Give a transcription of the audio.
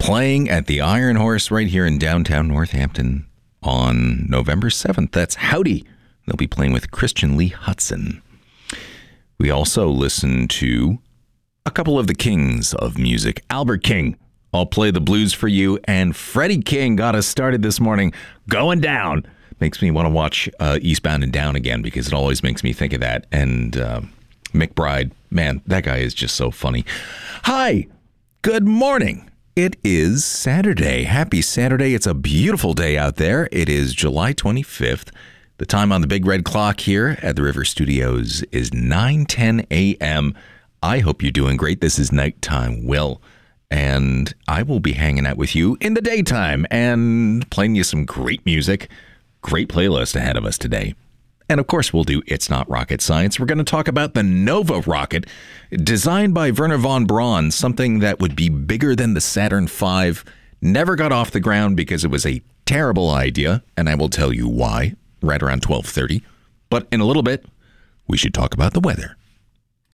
playing at the Iron Horse right here in downtown Northampton on November 7th. That's Howdy. They'll be playing with Christian Lee Hudson. We also listen to a couple of the kings of music. Albert King, I'll Play the Blues for You, and Freddie King got us started this morning, Going Down. Makes me want to watch Eastbound and Down again because it always makes me think of that. And McBride, man, that guy is just so funny. Hi, good morning. It is Saturday. Happy Saturday. It's a beautiful day out there. It is July 25th. The time on the big red clock here at the River Studios is 9:10 a.m. I hope you're doing great. This is Nighttime Will, and I will be hanging out with you in the daytime and playing you some great music. Great playlist ahead of us today. And of course, we'll do It's Not Rocket Science. We're going to talk about the Nova rocket, designed by Wernher von Braun, something that would be bigger than the Saturn V. Never got off the ground because it was a terrible idea, and I will tell you why right around 12:30. But in a little bit, we should talk about the weather.